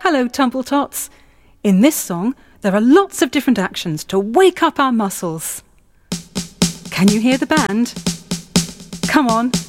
Hello, Tumbletots. In this song, there are lots of different actions to wake up our muscles. Can you hear the band? Come on,